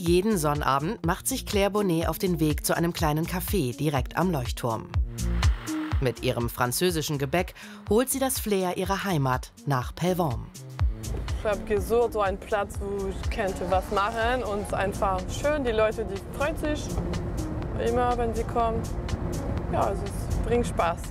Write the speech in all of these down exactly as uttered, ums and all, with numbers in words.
Jeden Sonnabend macht sich Claire Bonnet auf den Weg zu einem kleinen Café direkt am Leuchtturm. Mit ihrem französischen Gebäck holt sie das Flair ihrer Heimat nach Pelvorm. Ich habe gesucht, so einen Platz, wo ich könnte was machen und einfach schön. Die Leute, die freuen sich immer, wenn sie kommen. Ja, also es bringt Spaß.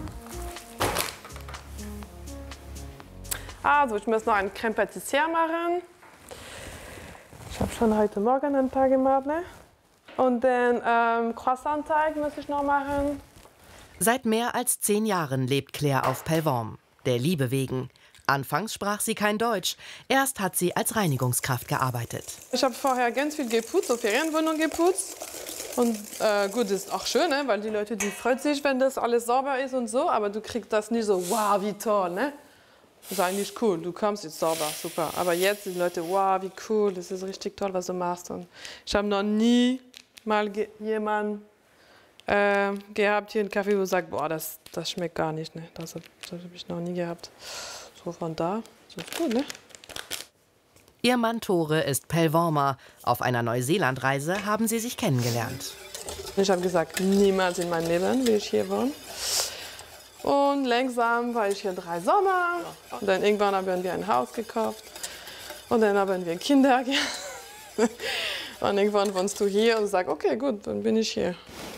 Also, ich muss noch einen Crème Pâtissière machen. Ich habe schon heute Morgen ein paar gemacht. Ne? Und den ähm, Croissant-Teig muss ich noch machen. Seit mehr als zehn Jahren lebt Claire auf Pelvorm, der Liebe wegen. Anfangs sprach sie kein Deutsch. Erst hat sie als Reinigungskraft gearbeitet. Ich habe vorher ganz viel geputzt, so Ferienwohnung geputzt. Und äh, gut, ist auch schön, ne? Weil die Leute, die freuen sich, wenn das alles sauber ist und so. Aber du kriegst das nicht so, wow, wie toll, ne? Das ist eigentlich cool, du kommst jetzt sauber, super. Aber jetzt sind die Leute, wow, wie cool, das ist richtig toll, was du machst. Und ich habe noch nie mal jemanden äh, gehabt hier im Café, wo sagt, boah, das, das schmeckt gar nicht. Ne? Das, das habe ich noch nie gehabt. So von da, das ist gut, ne? Ihr Mann Tore ist Pelvormer. Auf einer Neuseelandreise haben sie sich kennengelernt. Ich habe gesagt, niemals in meinem Leben will ich hier wohnen. Und langsam war ich hier drei Sommer. Und dann irgendwann haben wir ein Haus gekauft. Und dann haben wir Kinder. Und irgendwann wohnst du hier und sagst, okay, gut, dann bin ich hier.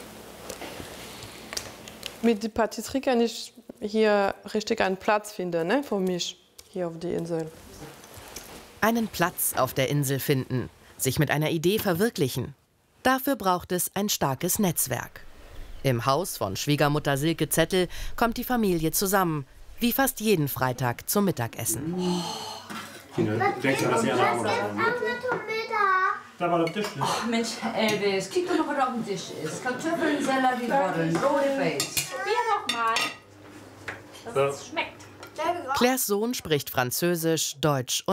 Mit der Patisserie kann ich hier richtig einen Platz finden, ne, für mich, hier auf der Insel. Einen Platz auf der Insel finden, sich mit einer Idee verwirklichen. Dafür braucht es ein starkes Netzwerk. Im Haus von Schwiegermutter Silke Zettel kommt die Familie zusammen, wie fast jeden Freitag zum Mittagessen. Da war der Tisch. Ach Mensch, Elvis, guck doch noch, was auf dem Tisch ist. Kartoffeln, Sellerie, Rollen, rote Base. Probier doch mal, dass es schmeckt. Claires Sohn spricht Französisch, Deutsch und